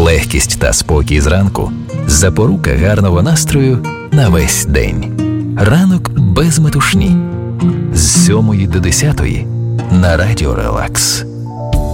Легкість та спокій зранку – запорука гарного настрою на весь день. Ранок без метушні. З 7 до 10 на Радіо Релакс.